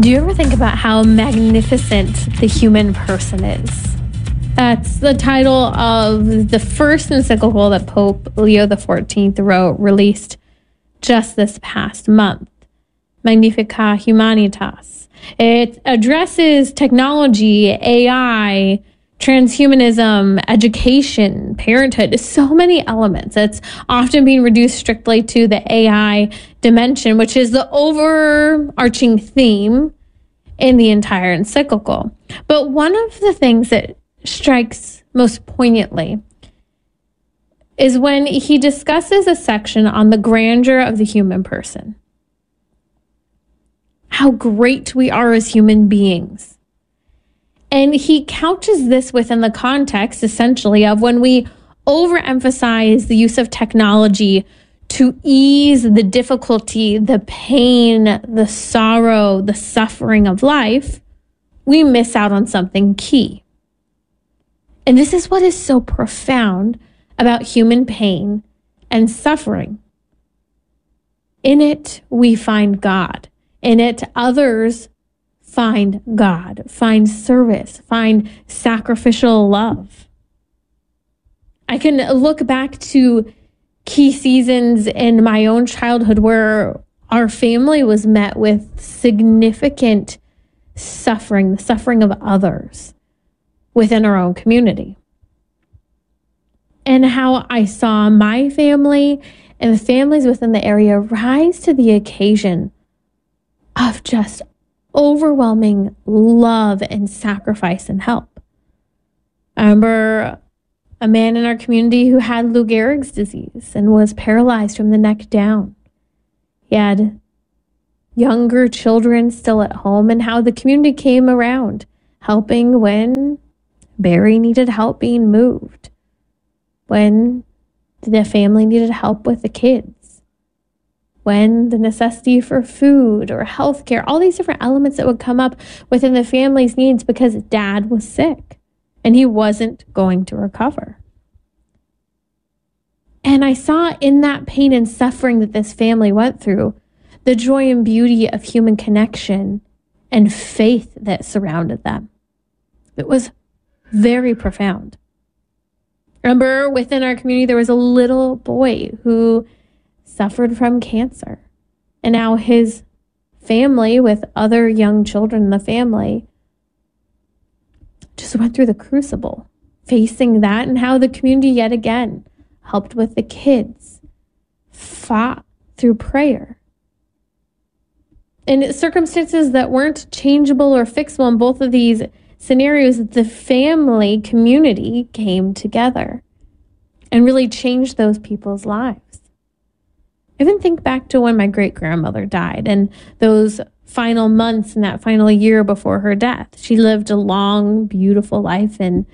Do you ever think about how magnificent the human person is? That's the title of the first encyclical that Pope Leo XIV wrote, released just this past month, Magnificat Humanitas. It addresses technology, AI, transhumanism, education, parenthood, so many elements. It's often being reduced strictly to the AI dimension, which is the overarching theme in the entire encyclical. But one of the things that strikes most poignantly is when he discusses a section on the grandeur of the human person. How great we are as human beings. And he couches this within the context, essentially, of when we overemphasize the use of technology to ease the difficulty, the pain, the sorrow, the suffering of life, we miss out on something key. And this is what is so profound about human pain and suffering. In it, we find God. In it, others find God, find service, find sacrificial love. I can look back to key seasons in my own childhood where our family was met with significant suffering, the suffering of others within our own community. And how I saw my family and the families within the area rise to the occasion of just overwhelming love and sacrifice and help. I remember a man in our community who had Lou Gehrig's disease and was paralyzed from the neck down. He had younger children still at home, and how the community came around, helping when Barry needed help being moved, when the family needed help with the kids, when the necessity for food or healthcare, all these different elements that would come up within the family's needs because dad was sick and he wasn't going to recover. And I saw in that pain and suffering that this family went through, the joy and beauty of human connection and faith that surrounded them. It was very profound. Remember, within our community, there was a little boy who suffered from cancer. And now his family, with other young children in the family, just went through the crucible, facing that, and how the community yet again helped with the kids, fought through prayer. In circumstances that weren't changeable or fixable in both of these scenarios, the family community came together and really changed those people's lives. Even think back to when my great-grandmother died and those final months and that final year before her death. She lived a long, beautiful life, and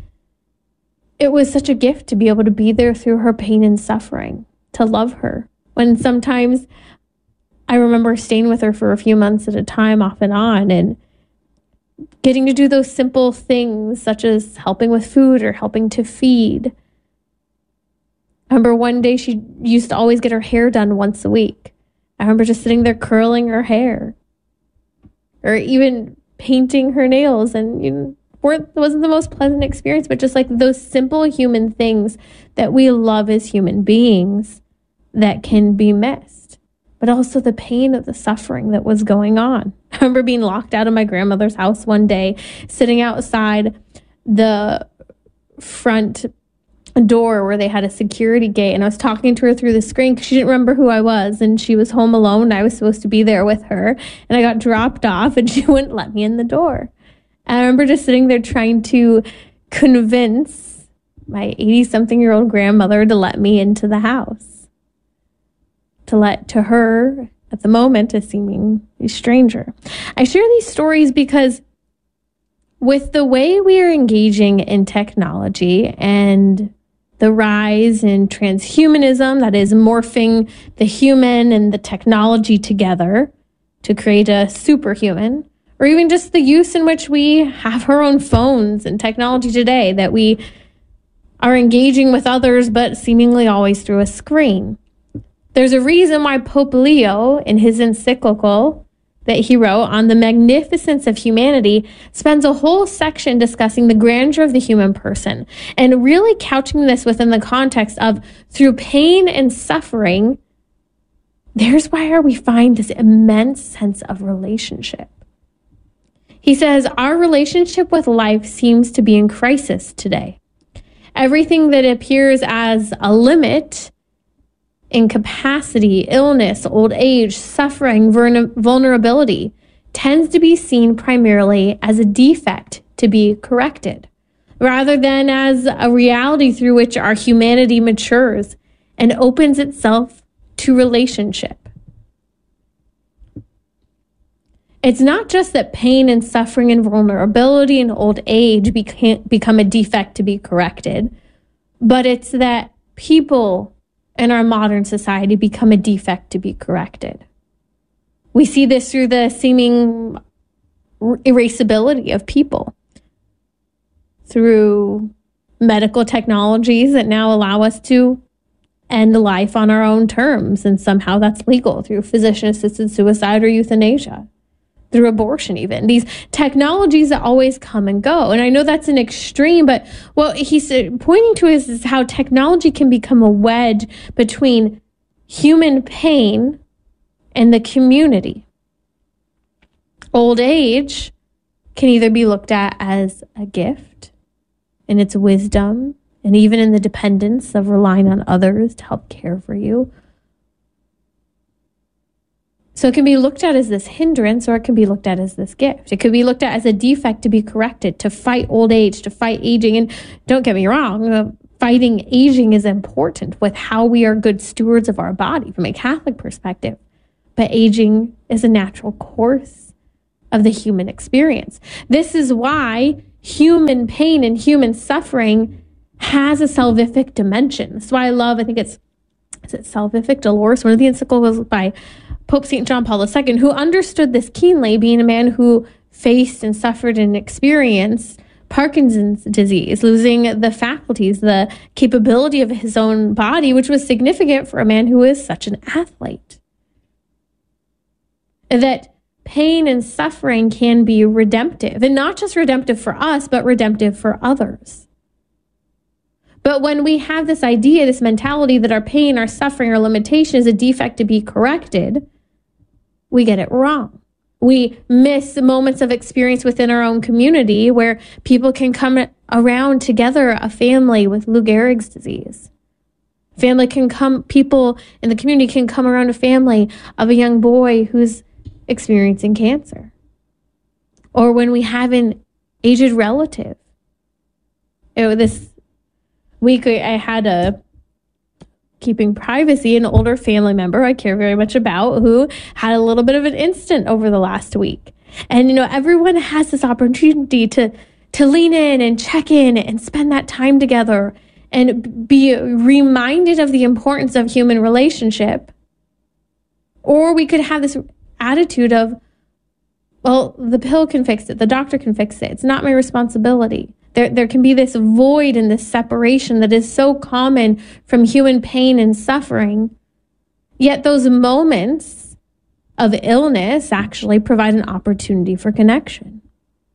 it was such a gift to be able to be there through her pain and suffering, to love her. When sometimes I remember staying with her for a few months at a time off and on, and getting to do those simple things such as helping with food or helping to feed. I remember one day she used to always get her hair done once a week. I remember just sitting there curling her hair or even painting her nails, and it wasn't the most pleasant experience, but just like those simple human things that we love as human beings that can be missed, but also the pain of the suffering that was going on. I remember being locked out of my grandmother's house one day, sitting outside the front door where they had a security gate, and I was talking to her through the screen because she didn't remember who I was, and she was home alone. I was supposed to be there with her, and I got dropped off, and she wouldn't let me in the door. And I remember just sitting there trying to convince my 80-something-year-old grandmother to let me into the house, to her, at the moment, a seeming stranger. I share these stories because with the way we are engaging in technology and the rise in transhumanism, that is morphing the human and the technology together to create a superhuman, or even just the use in which we have our own phones and technology today, that we are engaging with others, but seemingly always through a screen. There's a reason why Pope Leo, in his encyclical, that he wrote on the magnificence of humanity spends a whole section discussing the grandeur of the human person and really couching this within the context of through pain and suffering, there's where we find this immense sense of relationship. He says, our relationship with life seems to be in crisis today. Everything that appears as a limit, incapacity, illness, old age, suffering, vulnerability, tends to be seen primarily as a defect to be corrected, rather than as a reality through which our humanity matures and opens itself to relationship. It's not just that pain and suffering and vulnerability and old age become a defect to be corrected, but it's that people in our modern society become a defect to be corrected. We see this through the seeming erasability of people, through medical technologies that now allow us to end life on our own terms, and somehow that's legal through physician-assisted suicide or euthanasia, through abortion even. These technologies that always come and go. And I know that's an extreme, but what he's pointing to is how technology can become a wedge between human pain and the community. Old age can either be looked at as a gift in its wisdom and even in the dependence of relying on others to help care for you. So it can be looked at as this hindrance, or it can be looked at as this gift. It could be looked at as a defect to be corrected, to fight old age, to fight aging. And don't get me wrong, fighting aging is important with how we are good stewards of our body from a Catholic perspective. But aging is a natural course of the human experience. This is why human pain and human suffering has a salvific dimension. That's why I love, I think is it Salvific Dolores, one of the encyclicals by Pope St. John Paul II, who understood this keenly, being a man who faced and suffered and experienced Parkinson's disease, losing the faculties, the capability of his own body, which was significant for a man who is such an athlete. That pain and suffering can be redemptive, and not just redemptive for us, but redemptive for others. But when we have this idea, this mentality that our pain, our suffering, our limitation is a defect to be corrected, we get it wrong. We miss moments of experience within our own community where people can come around together, a family with Lou Gehrig's disease. People in the community can come around a family of a young boy who's experiencing cancer. Or when we have an aged relative. This week I had keeping privacy, an older family member I care very much about, who had a little bit of an incident over the last week. And, everyone has this opportunity to lean in and check in and spend that time together and be reminded of the importance of human relationship. Or we could have this attitude of, well, the pill can fix it. The doctor can fix it. It's not my responsibility. There can be this void and this separation that is so common from human pain and suffering. Yet those moments of illness actually provide an opportunity for connection.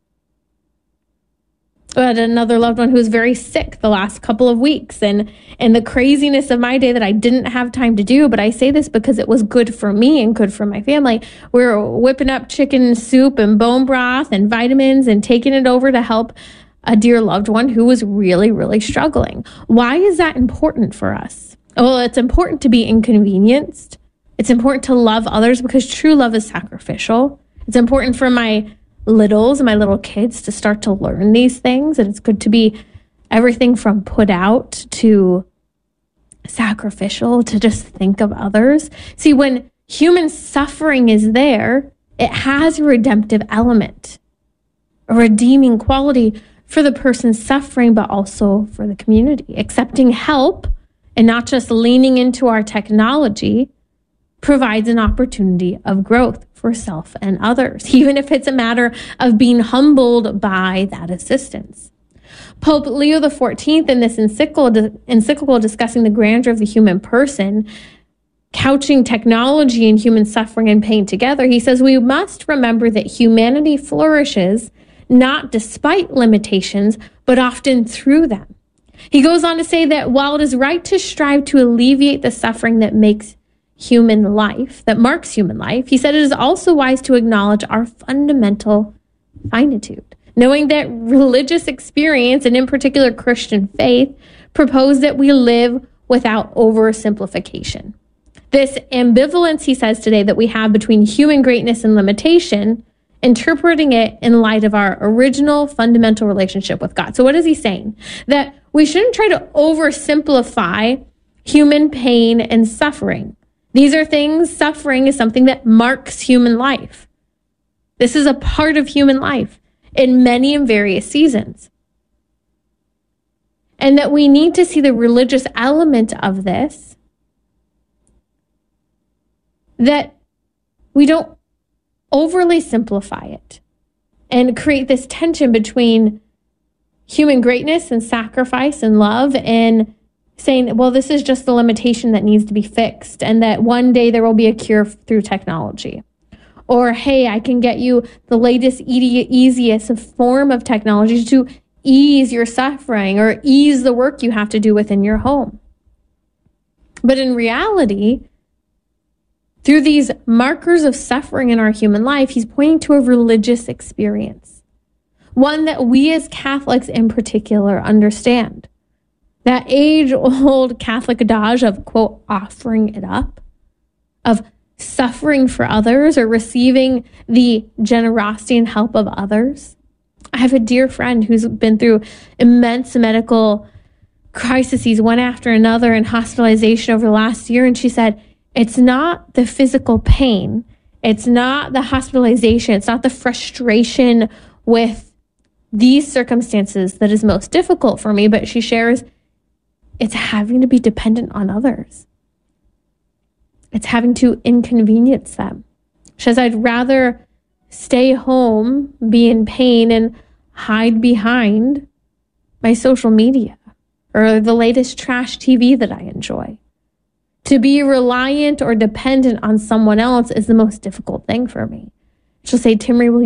I had another loved one who was very sick the last couple of weeks, and the craziness of my day that I didn't have time to do, but I say this because it was good for me and good for my family. We were whipping up chicken soup and bone broth and vitamins and taking it over to help a dear loved one who was really, really struggling. Why is that important for us? Well, it's important to be inconvenienced. It's important to love others because true love is sacrificial. It's important for my little kids to start to learn these things. And it's good to be everything from put out to sacrificial, to just think of others. See, when human suffering is there, it has a redemptive element, a redeeming quality for the person suffering, but also for the community. Accepting help and not just leaning into our technology provides an opportunity of growth for self and others, even if it's a matter of being humbled by that assistance. Pope Leo XIV, in this encyclical discussing the grandeur of the human person, couching technology and human suffering and pain together, he says we must remember that humanity flourishes not despite limitations, but often through them. He goes on to say that while it is right to strive to alleviate the suffering that marks human life, he said it is also wise to acknowledge our fundamental finitude, knowing that religious experience, and in particular Christian faith, propose that we live without oversimplification. This ambivalence, he says today, that we have between human greatness and limitation, interpreting it in light of our original fundamental relationship with God. So what is he saying? That we shouldn't try to oversimplify human pain and suffering. These are things, suffering is something that marks human life. This is a part of human life in many and various seasons. And that we need to see the religious element of this, that we don't overly simplify it and create this tension between human greatness and sacrifice and love, and saying, well, this is just the limitation that needs to be fixed, and that one day there will be a cure through technology. Or, hey, I can get you the latest, easiest form of technology to ease your suffering or ease the work you have to do within your home. But in reality, through these markers of suffering in our human life, he's pointing to a religious experience, one that we as Catholics in particular understand. That age-old Catholic adage of, quote, offering it up, of suffering for others or receiving the generosity and help of others. I have a dear friend who's been through immense medical crises, one after another, and hospitalization over the last year, and she said, it's not the physical pain. It's not the hospitalization. It's not the frustration with these circumstances that is most difficult for me. But she shares, it's having to be dependent on others. It's having to inconvenience them. She says, I'd rather stay home, be in pain, and hide behind my social media or the latest trash TV that I enjoy. To be reliant or dependent on someone else is the most difficult thing for me. She'll say, Timmerie, will